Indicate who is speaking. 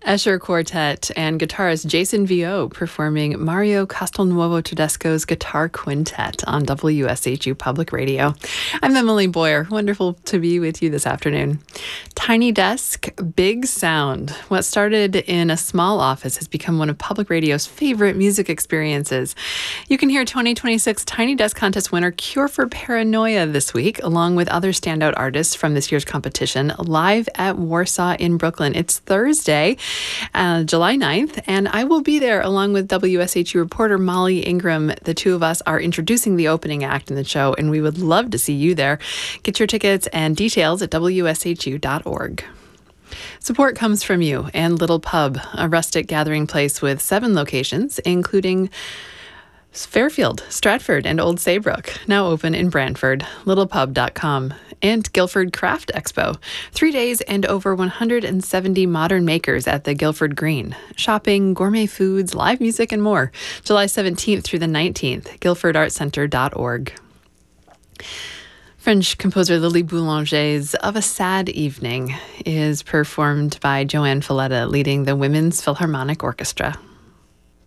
Speaker 1: Escher Quartet and guitarist Jason Vio performing Mario Castelnuovo Tedesco's Guitar Quintet on WSHU Public Radio. I'm Emily Boyer. Wonderful to be with you this afternoon. Tiny Desk, Big Sound. What started in a small office has become one of public radio's favorite music experiences. You can hear 2026 Tiny Desk Contest winner Cure for Paranoia this week, along with other standout artists from this year's competition, live at Warsaw in Brooklyn. It's Thursday, July 9th, and I will be there along with WSHU reporter Molly Ingram. The two of us are introducing the opening act in the show, and we would love to see you there. Get your tickets and details at WSHU.org. Support comes from you and Little Pub, a rustic gathering place with 7 locations, including Fairfield, Stratford, and Old Saybrook, now open in Brantford, littlepub.com, and Guilford Craft Expo, 3 days and over 170 modern makers at the Guilford Green. Shopping, gourmet foods, live music, and more. July 17th through the 19th, guilfordartcenter.org. French composer Lily Boulanger's Of a Sad Evening is performed by Joanne Falletta, leading the Women's Philharmonic Orchestra.